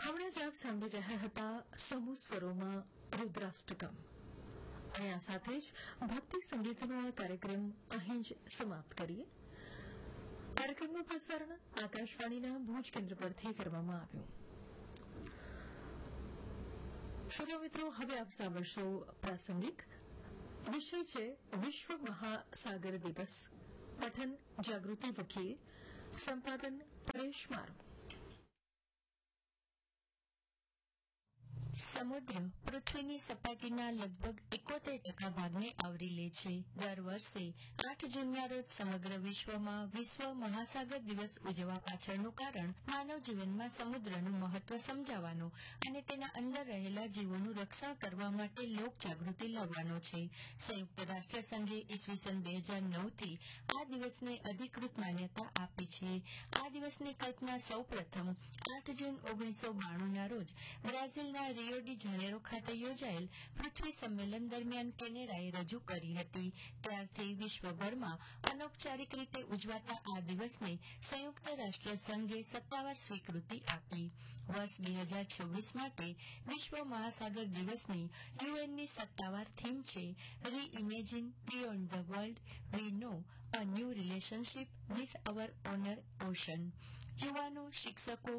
હમણાં જ આપ સાંભળી રહ્યા હતા સમૂહ સ્વરોમાં રુદ્રાષ્ટકમ અને આ સાથે જ ભક્તિ સંગીતનો આ કાર્યક્રમ અહીં જ સમાપ્ત કરીએ. કાર્યક્રમનું પ્રસારણ આકાશવાણીના ભુજ કેન્દ્ર પરથી કરવામાં આવ્યું. શ્રોતા મિત્રો, હવે આપ સાંભળશો પ્રાસંગિક. વિષય છે વિશ્વ મહાસાગર દિવસ. પઠન જાગૃતિ વકીલ, સંપાદન પરેશ મારું. સમુદ્ર પૃથ્વીની સપાટીના લગભગ 71% ભાગને આવરી લે છે. દર વર્ષે 8 જૂનના રોજ સમગ્ર વિશ્વમાં વિશ્વ મહાસાગર દિવસ ઉજવવા પાછળનું કારણ માનવ જીવનમાં સમુદ્રનું મહત્વ સમજાવવાનું અને તેના અંદર રહેલા જીવોનું રક્ષણ કરવા માટે લોક જાગૃતિ લાવવાનો છે. સંયુક્ત રાષ્ટ્ર સંઘે ઈસવીસન 2009થી આ દિવસને અધિકૃત માન્યતા આપી છે. આ દિવસની કલ્પના સૌપ્રથમ 8 જૂન 1992ના રોજ બ્રાઝિલના રિયો ડી જાનેરો ખાતે યોજાયેલ પૃથ્વી સંમેલન દરમિયાન કેનેડાએ રજૂ કરી હતી. ત્યારથી વિશ્વભરમાં અનૌપચારિક રીતે ઉજવાતા આ દિવસને સંયુક્ત રાષ્ટ્ર સંઘે સત્તાવાર સ્વીકૃતિ આપી. વર્ષ 2026 માટે વિશ્વ મહાસાગર દિવસની યુએનની સત્તાવાર થીમ છે રી-ઇમેજિન beyond the world V no, a new relationship with our honour ocean. યુવાનો, શિક્ષકો,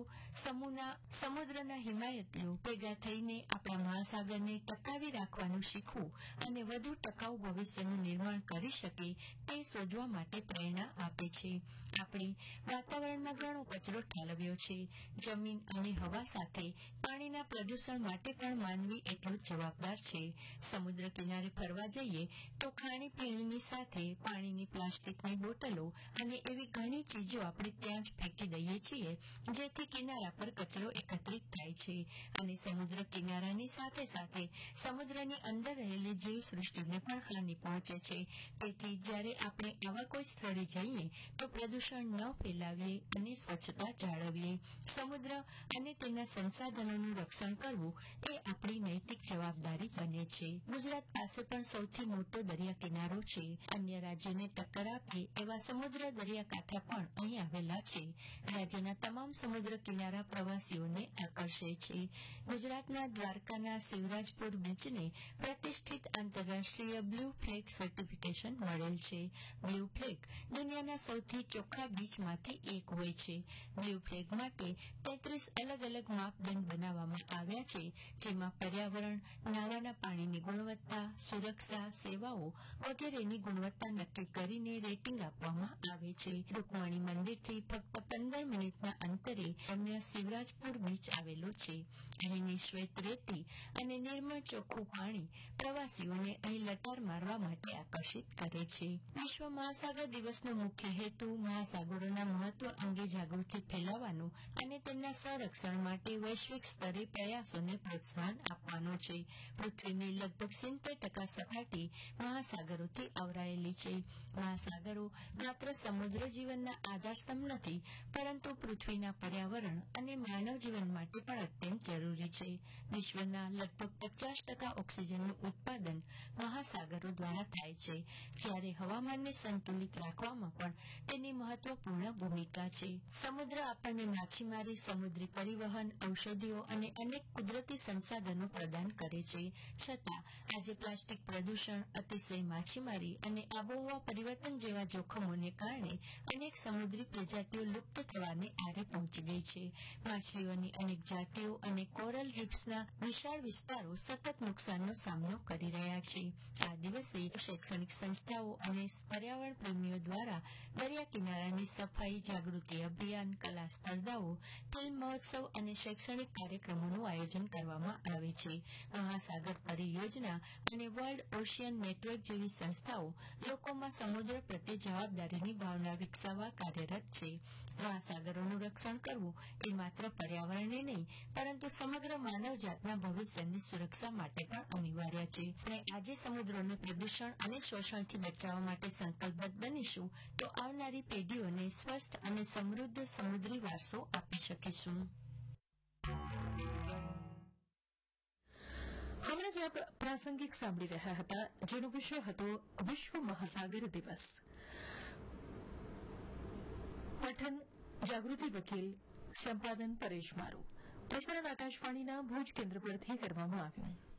સમુદ્રના હિમાયતીઓ ભેગા થઈને આપણા મહાસાગરને ટકાવી રાખવાનું શીખવું અને વધુ ટકાઉ ભવિષ્યનું નિર્માણ કરી શકે તે શોધવા માટે પ્રેરણા આપે છે. આપણે વાતાવરણમાં ઘણો કચરો ઠાલવ્યો છે. જમીન અને હવા સાથે પાણીના પ્રદૂષણ માટે પણ માનવી એટલો જ જવાબદાર છે. સમુદ્ર કિનારે ફરવા જઈએ તો ખાણીપીણીની સાથે પાણીની પ્લાસ્ટિકની બોટલો અને એવી ઘણી ચીજો આપણે ત્યાં જ ફેંકી દઈએ છીએ, જેથી કિનારા પર કચરો એકત્રિત થાય છે અને સમુદ્ર કિનારાની સાથે સાથે સમુદ્રની અંદર રહેલી જીવસૃષ્ટિને પણ હાનિ પહોંચે છે. તેથી જ્યારે આપણે આવા કોઈ સ્થળે જઈએ તો પ્રદૂષણ ન ફેલાવીએ અને સ્વચ્છતા જાળવીએ. સમુદ્ર અને તેના સંસાધનોનું રક્ષણ કરવું એ આપણી નૈતિક જવાબદારી બને છે. ગુજરાત પાસે પણ સૌથી મોટો દરિયા કિનારો છે. અન્ય રાજ્યોને ટક્કર આપે એવા સમુદ્ર દરિયાકાંઠા પણ અહીં આવેલા છે. રાજ્યના તમામ સમુદ્ર કિનારા પ્રવાસીઓને આકર્ષે છે. ગુજરાતના દ્વારકાના શિવરાજપુર બીચને પ્રતિષ્ઠિત આંતરરાષ્ટ્રીય બ્લુ ફ્લેગ સર્ટિફિકેશન મળેલ છે. બ્લુ ફ્લેગ દુનિયાના સૌથી ચોખ્ખા બીચમાંથી એક હોય છે. બ્લુ ફ્લેગ માટે 33 અલગ અલગ માપદંડ બનાવવામાં આવ્યા છે, જેમાં પર્યાવરણ, નાવાના પાણીની ગુણવત્તા, સુરક્ષા, સેવાઓ વગેરેની ગુણવત્તા નક્કી કરીને રેટિંગ આપવામાં આવે છે. રૂકમણી મંદિરથી ફક્ત 15 મિનિટના અંતરે રમ્ય શિવરાજપુર બીચ આવેલો છે. અહીંની શ્વેત રેતી અને નિર્મળ ચોખ્ખું પાણી પ્રવાસીઓને અહીં લટાર મારવા માટે આકર્ષિત કરે છે. વિશ્વ મહાસાગર દિવસનો મુખ્ય હેતુ મહાસાગરોના મહત્વ અંગે જાગૃતિ ફેલાવવાનો અને તેમના સંરક્ષણ માટે વૈશ્વિક સ્તરે પ્રયાસોને પ્રોત્સાહન આપવાનો છે. પૃથ્વીની લગભગ 70% સપાટી મહાસાગરોથી આવરાયેલી છે. મહાસાગરો માત્ર સમુદ્ર જીવનના આધારસ્તંભ નથી, પરંતુ પૃથ્વીના પર્યાવરણ અને માનવ જીવન માટે પણ અત્યંત જરૂરી છે. વિશ્વના લગભગ 50% ઓક્સિજનનું ઉત્પાદન મહાસાગરો દ્વારા થાય છે, જ્યારે હવામાનને સંતુલિત રાખવામાં પણ તેની મહત્વપૂર્ણ ભૂમિકા છે. સમુદ્ર આપણને માછીમારી, સમુદ્રી પરિવહન, ઔષધિઓ અને અનેક કુદરતી સંસાધનો પ્રદાન કરે છે. છતાં આજે પ્લાસ્ટિક પ્રદૂષણ, અતિશય માછીમારી અને આબોહવા પરિવર્તન જેવા જોખમોને કારણે અનેક સમુદ્રી પ્રજાતિઓ લુપ્ત થવાને આરે પહોંચી ગઈ છે. માછલીઓની અનેક જાતિઓ અને કોરલ રીફ્સના વિશાળ વિસ્તારો સતત નુકસાનનો સામનો કરી રહ્યા છે. આ દિવસે શૈક્ષણિક સંસ્થાઓ અને પર્યાવરણ પ્રેમીઓ દ્વારા દરિયા કિનારાની સફાઈ, જાગૃતિ અભિયાન, કલા સ્પર્ધાઓ, ફિલ્મ મહોત્સવ અને શૈક્ષણિક કાર્યક્રમોનું આયોજન કરવામાં આવે છે. મહાસાગર પરિયોજના અને વર્લ્ડ ઓશિયન નેટવર્ક જેવી સંસ્થાઓ લોકોમાં સમુદ્ર પ્રત્યે જવાબદારીની ભાવના વિકસાવવા કાર્યરત છે. મહાસાગરોનું રક્ષણ કરવું એ માત્ર પર્યાવરણને નહીં, પરંતુ સમગ્ર માનવજાતના ભવિષ્યની સુરક્ષા માટે પણ અનિવાર્ય છે. આપણે આજે સમુદ્રોને પ્રદૂષણ અને શોષણથી બચાવવા માટે સંકલ્પબદ્ધ બનીશું તો આવનારી પેઢીઓને સ્વસ્થ અને સમૃદ્ધ સમુદ્રી વારસો આપી શકીશું. હમણાં જ આપ પ્રાસંગિક સાંભળી રહ્યા હતા, જેનો વિષય હતો વિશ્વ મહાસાગર દિવસ. પઠન જાગૃતિ વકીલ, સંપાદન પરેશ મારું. પ્રસારણ આકાશવાણીના ભુજ કેન્દ્ર પરથી કરવામાં આવ્યું.